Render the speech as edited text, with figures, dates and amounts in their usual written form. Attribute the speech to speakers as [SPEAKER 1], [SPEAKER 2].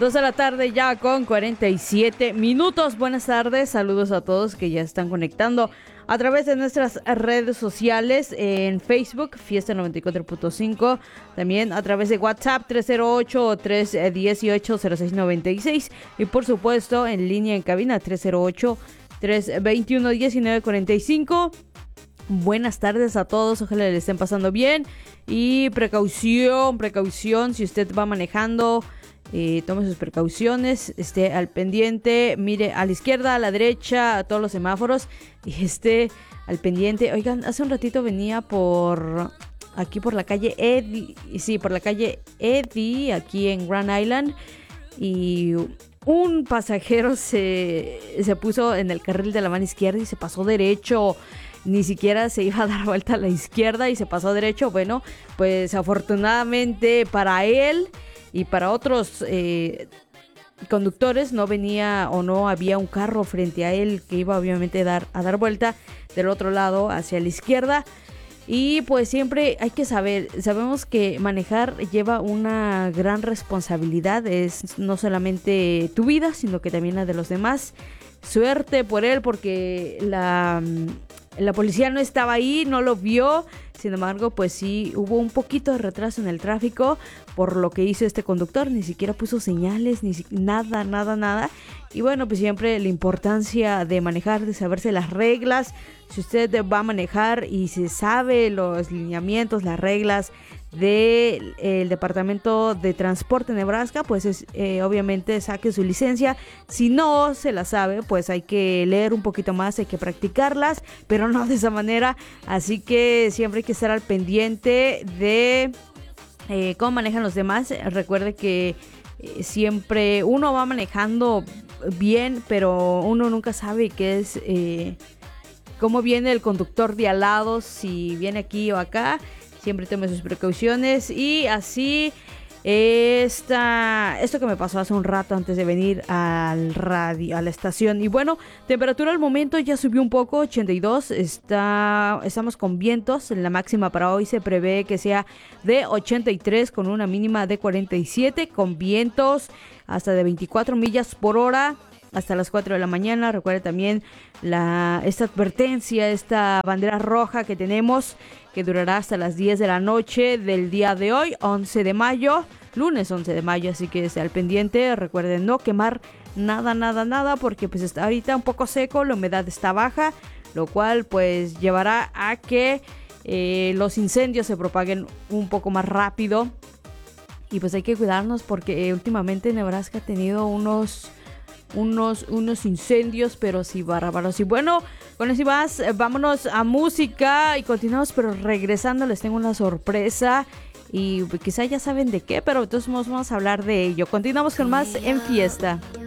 [SPEAKER 1] 2 de la tarde ya con 47 minutos. Buenas tardes, saludos a todos que ya están conectando a través de nuestras redes sociales en Facebook, Fiesta 94.5, también a través de WhatsApp 308-318-0696 y por supuesto en línea en cabina 308-321-1945. Buenas tardes a todos, ojalá le estén pasando bien y precaución si usted va manejando. Tome sus precauciones, esté al pendiente, mire a la izquierda, a la derecha, a todos los semáforos y esté al pendiente. Oigan, hace un ratito venía por la calle Eddy, por la calle Eddy, aquí en Grand Island, y un pasajero se puso en el carril de la mano izquierda y se pasó derecho. Ni siquiera se iba a dar vuelta a la izquierda y se pasó derecho. Bueno, pues afortunadamente para él y para otros conductores no venía o no había un carro frente a él que iba obviamente a dar vuelta del otro lado hacia la izquierda. Y pues siempre hay que sabemos que manejar lleva una gran responsabilidad, es no solamente tu vida, sino que también la de los demás. Suerte por él porque la policía no estaba ahí, no lo vio. Sin embargo, pues sí, hubo un poquito de retraso en el tráfico por lo que hizo este conductor. Ni siquiera puso señales, nada. Y bueno, pues siempre la importancia de manejar, de saberse las reglas. Si usted va a manejar y se sabe los lineamientos, las reglas del Departamento de Transporte de Nebraska, pues obviamente saque su licencia. Si no se la sabe, pues hay que leer un poquito más, hay que practicarlas, pero no de esa manera. Así que siempre hay que estar al pendiente de cómo manejan los demás. Recuerde que siempre uno va manejando bien, pero uno nunca sabe qué es, cómo viene el conductor de al lado, si viene aquí o acá. Siempre tome sus precauciones y así esto que me pasó hace un rato antes de venir al radio, a la estación. Y bueno, temperatura al momento ya subió un poco, 82. Estamos con vientos. La máxima para hoy se prevé que sea de 83 con una mínima de 47, con vientos hasta de 24 millas por hora. Hasta las 4 de la mañana. Recuerde también esta advertencia, esta bandera roja que tenemos, que durará hasta las 10 de la noche del día de hoy, 11 de mayo, lunes 11 de mayo. Así que esté al pendiente. Recuerden no quemar nada, porque pues está ahorita un poco seco, la humedad está baja, lo cual pues llevará a que los incendios se propaguen un poco más rápido. Y pues hay que cuidarnos porque últimamente Nebraska ha tenido unos incendios, pero sí bárbaros. Y bueno, con eso y más, vámonos a música y continuamos, pero regresando les tengo una sorpresa y quizá ya saben de qué, pero entonces vamos a hablar de ello. Continuamos con más en Fiesta.